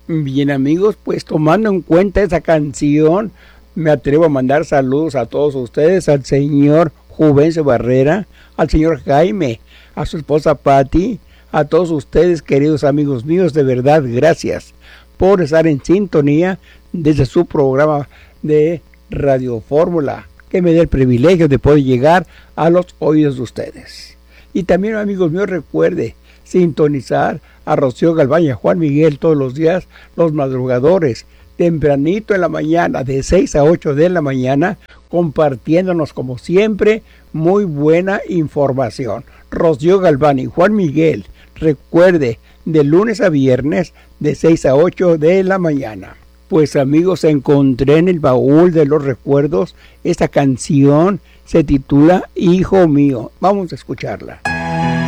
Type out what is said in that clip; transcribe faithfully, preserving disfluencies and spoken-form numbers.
Bien amigos, pues tomando en cuenta esa canción, me atrevo a mandar saludos a todos ustedes, al señor Juvencio Barrera, al señor Jaime, a su esposa Patti, a todos ustedes queridos amigos míos, de verdad gracias por estar en sintonía desde su programa de Radio Fórmula, que me dé el privilegio de poder llegar a los oídos de ustedes. Y también amigos míos, recuerde sintonizar a Rocío Galván y a Juan Miguel todos los días, los madrugadores, tempranito en la mañana, de seis a ocho de la mañana, compartiéndonos como siempre muy buena información. Rocío Galván y Juan Miguel, recuerde, de lunes a viernes, de seis a ocho de la mañana. Pues amigos, encontré en el baúl de los recuerdos, esta canción se titula Hijo Mío. Vamos a escucharla.